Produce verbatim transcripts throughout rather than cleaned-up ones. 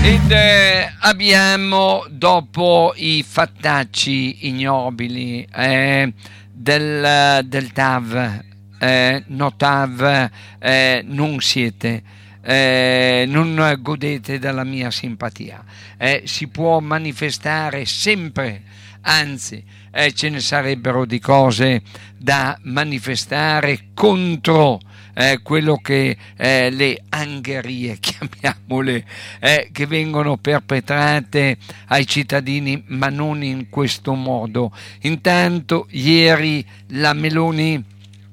Ed eh, abbiamo, dopo i fattacci ignobili eh, del, del T A V, eh, no T A V, eh, non siete, eh, non godete della mia simpatia. Eh, si può manifestare sempre, anzi eh, ce ne sarebbero di cose da manifestare contro Eh, quello che eh, le angherie, chiamiamole, eh, che vengono perpetrate ai cittadini, ma non in questo modo. Intanto ieri la Meloni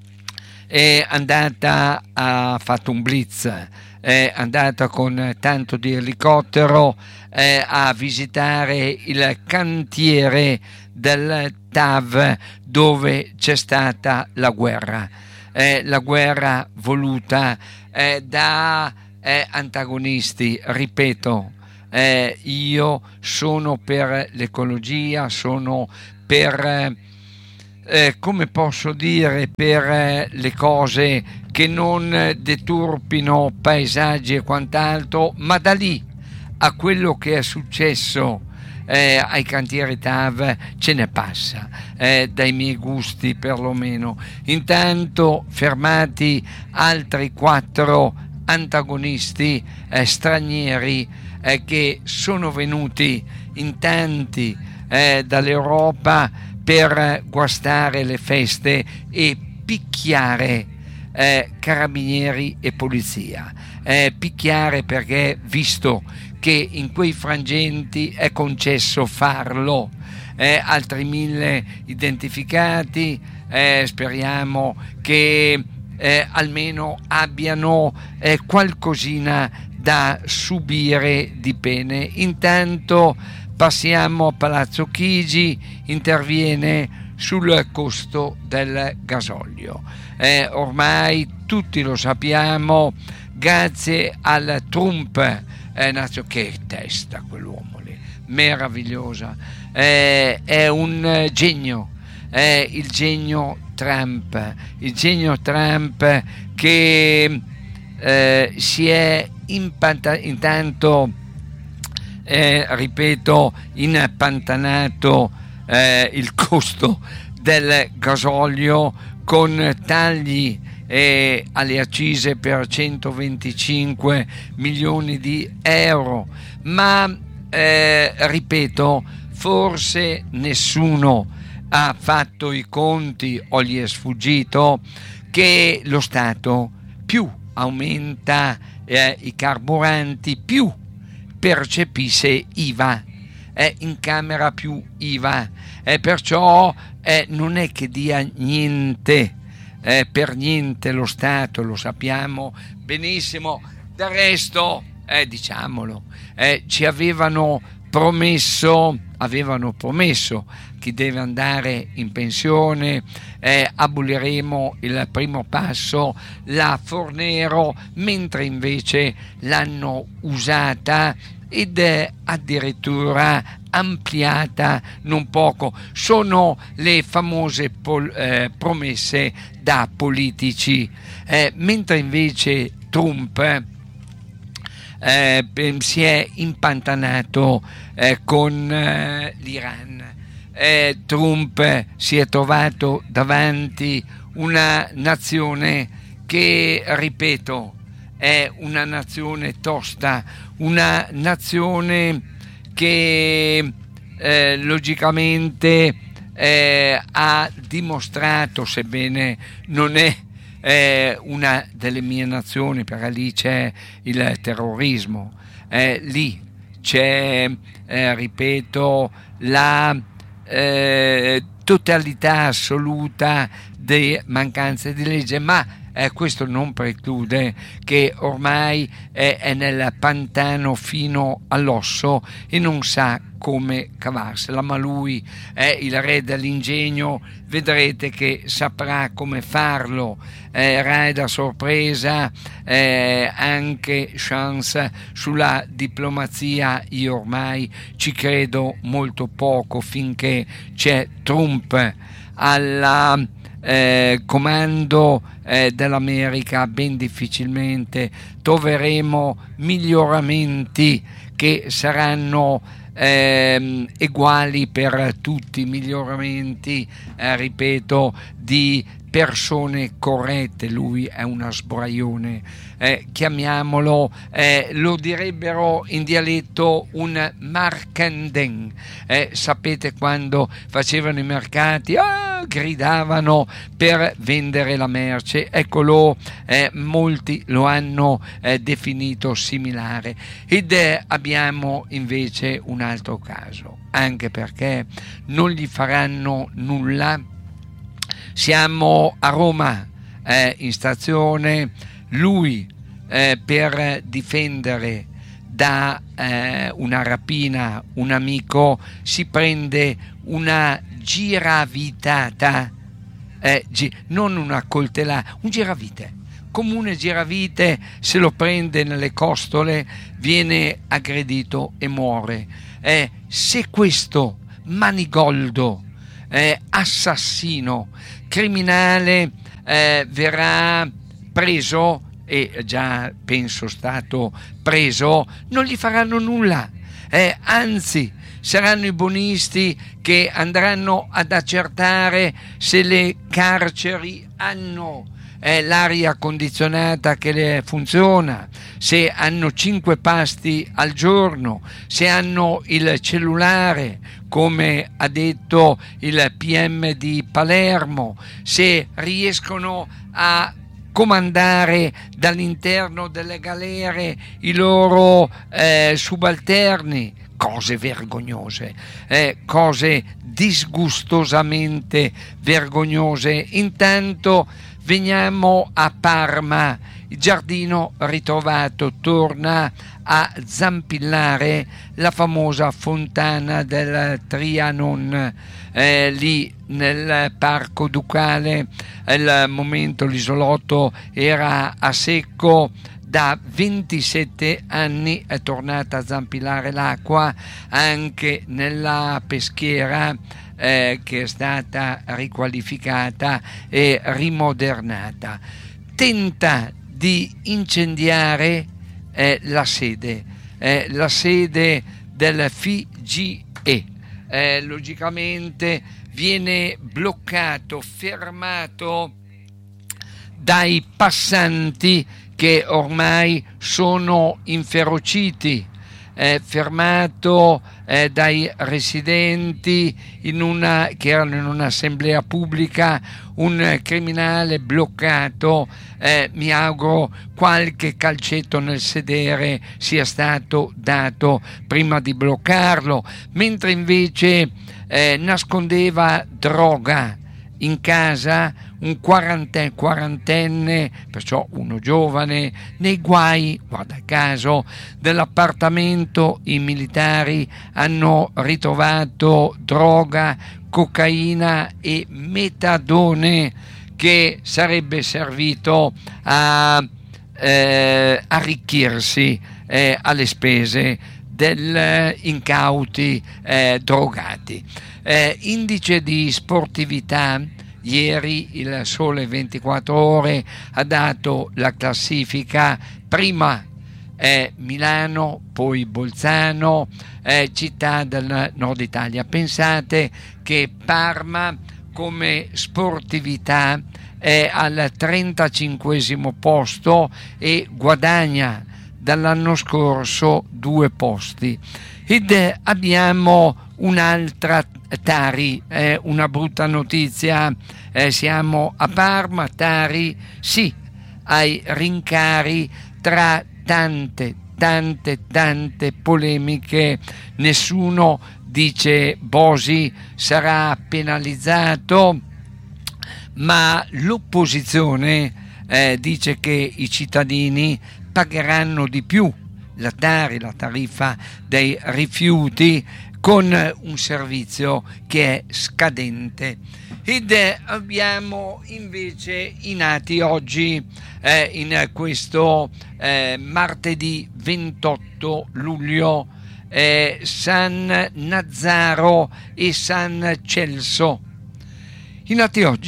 è andata, ha fatto un blitz, è andata con tanto di elicottero eh, a visitare il cantiere del T A V dove c'è stata la guerra. Eh, la guerra voluta eh, da eh, antagonisti, ripeto, eh, io sono per l'ecologia, sono per, eh, come posso dire, per eh, le cose che non deturpino paesaggi e quant'altro, ma da lì a quello che è successo Eh, ai cantieri T A V ce ne passa, eh, dai miei gusti perlomeno. Intanto fermati altri quattro antagonisti eh, stranieri eh, che sono venuti in tanti eh, dall'Europa per guastare le feste e picchiare eh, carabinieri e polizia. Eh, picchiare perché, visto che in quei frangenti è concesso farlo, eh, altri mille identificati, eh, speriamo che eh, almeno abbiano eh, qualcosina da subire di pene. Intanto passiamo a Palazzo Chigi, interviene sul costo del gasolio. Eh, ormai tutti lo sappiamo, grazie al Trump. Eh, Nazio, che testa quell'uomo lì, meravigliosa, eh, è un eh, genio, è il genio Trump, il genio Trump che eh, si è impanta- intanto, eh, ripeto, impantanato eh, il costo del gasolio con tagli e alle accise per centoventicinque milioni di euro, ma eh, ripeto, forse nessuno ha fatto i conti o gli è sfuggito che lo Stato più aumenta eh, i carburanti, più percepisce I V A, eh, incamera più I V A, eh, perciò eh, non è che dia niente. Eh, per niente lo Stato, lo sappiamo benissimo. Del resto, eh, diciamolo, eh, ci avevano promesso, avevano promesso chi deve andare in pensione, eh, aboliremo il primo passo, la Fornero, mentre invece l'hanno usata ed è addirittura ampliata non poco. Sono le famose pol- eh, promesse da politici, eh, mentre invece Trump eh, si è impantanato eh, con eh, l'Iran. Eh, Trump si è trovato davanti una nazione che, ripeto, è una nazione tosta, una nazione che eh, logicamente eh, ha dimostrato, sebbene non è eh, una delle mie nazioni, perché lì c'è il terrorismo, eh, lì c'è, eh, ripeto, la eh, totalità assoluta di mancanze di legge, ma Eh, questo non preclude che ormai è, è nel pantano fino all'osso e non sa come cavarsela, ma lui è il re dell'ingegno, vedrete che saprà come farlo. Eh, raida sorpresa, eh, anche chance sulla diplomazia, io ormai ci credo molto poco finché c'è Trump alla eh, comando eh, dell'America ben difficilmente troveremo miglioramenti che saranno eh, uguali per tutti, miglioramenti, eh, ripeto, di persone corrette. Lui è una sbraione, eh, chiamiamolo, eh, lo direbbero in dialetto un markenden. Eh, sapete quando facevano i mercati, ah, gridavano per vendere la merce, eccolo, eh, molti lo hanno eh, definito similare. Ed eh, abbiamo invece un altro caso, anche perché non gli faranno nulla. Siamo a Roma, eh, in stazione, lui eh, per difendere da eh, una rapina un amico si prende una giravitata, eh, gi- non una coltellata, un giravite, comune giravite, se lo prende nelle costole viene aggredito e muore. Eh, se questo manigoldo, eh, assassino, criminale eh, verrà preso, e già penso stato preso, non gli faranno nulla, eh, anzi saranno i buonisti che andranno ad accertare se le carceri hanno eh, l'aria condizionata che le funziona, se hanno cinque pasti al giorno, se hanno il cellulare come ha detto il P M di Palermo, se riescono a comandare dall'interno delle galere i loro eh, subalterni. Cose vergognose, eh, cose disgustosamente vergognose. Intanto veniamo a Parma. Il giardino ritrovato torna a zampillare la famosa fontana del Trianon, eh, lì nel Parco Ducale. Al momento l'isolotto era a secco, da ventisette anni è tornata a zampillare l'acqua anche nella peschiera, eh, che è stata riqualificata e rimodernata. Tenta di incendiare eh, la sede, eh, la sede del F I G E. Eh, logicamente viene bloccato, fermato dai passanti che ormai sono inferociti, eh, fermato eh, dai residenti in una, che erano in un'assemblea pubblica, un criminale bloccato. Eh, mi auguro qualche calcetto nel sedere sia stato dato prima di bloccarlo, mentre invece eh, nascondeva droga in casa, un quarantenne, quarantenne, perciò uno giovane, nei guai, guarda caso, dell'appartamento. I militari hanno ritrovato droga, cocaina e metadone che sarebbe servito a eh, arricchirsi eh, alle spese degli eh, incauti eh, drogati. Eh, indice di sportività. Ieri il Sole ventiquattro Ore ha dato la classifica: prima è Milano, poi Bolzano, eh, città del nord Italia. Pensate che Parma come sportività è al trentacinquesimo posto e guadagna dall'anno scorso due posti. Ed abbiamo un'altra Tari, eh, una brutta notizia, eh, siamo a Parma. Tari, sì, ai rincari tra tante, tante, tante polemiche. Nessuno dice Bosi sarà penalizzato, ma l'opposizione eh, dice che i cittadini pagheranno di più la Tari, la tariffa dei rifiuti, con un servizio che è scadente. Ed abbiamo invece i nati oggi, eh, in questo eh, martedì ventotto luglio, eh, San Nazzaro e San Celso. I nati oggi: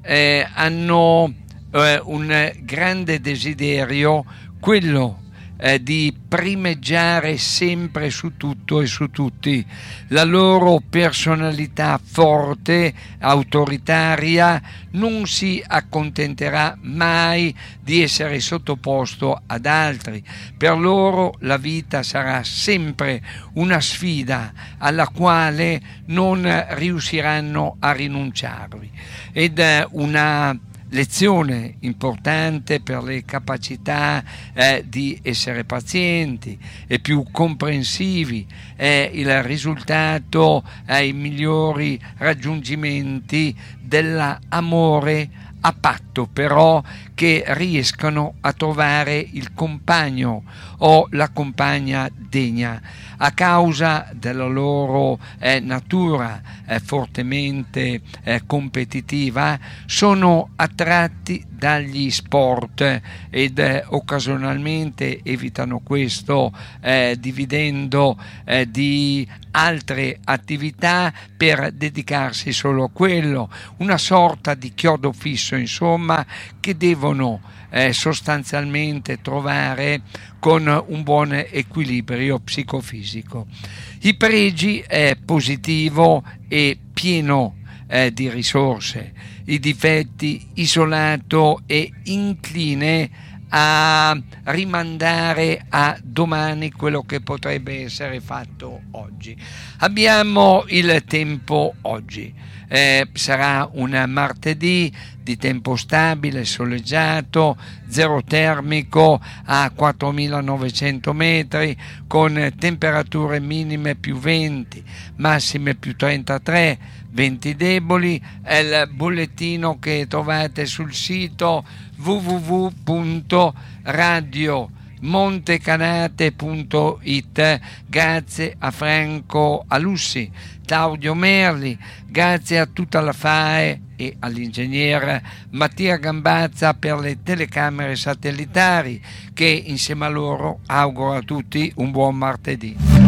eh, hanno eh, un grande desiderio, quello eh, di primeggiare sempre su tutto e su tutti. La loro personalità forte, autoritaria, non si accontenterà mai di essere sottoposto ad altri. Per loro la vita sarà sempre una sfida alla quale non riusciranno a rinunciarvi, ed è una lezione importante per le capacità eh, di essere pazienti e più comprensivi. È il risultato ai migliori raggiungimenti dell'amore a patto, però, che riescano a trovare il compagno o la compagna degna. A causa della loro eh, natura eh, fortemente eh, competitiva, sono attratti dagli sport ed eh, occasionalmente evitano questo eh, dividendo eh, di altre attività per dedicarsi solo a quello, una sorta di chiodo fisso, insomma, che devono eh, sostanzialmente trovare con un buon equilibrio psicofisico. I pregi è positivo e pieno eh, di risorse, i difetti isolato e incline a rimandare a domani quello che potrebbe essere fatto oggi. Abbiamo il tempo oggi, eh, sarà un martedì di tempo stabile, soleggiato, zero termico a quattromilanovecento metri, con temperature minime più venti, massime più trentatré, venti deboli. È il bollettino che trovate sul sito w w w punto radio montecanate punto it. Grazie a Franco Alussi, Claudio Merli, grazie a tutta la F A E e all'ingegnere Mattia Gambazza per le telecamere satellitari, che insieme a loro auguro a tutti un buon martedì.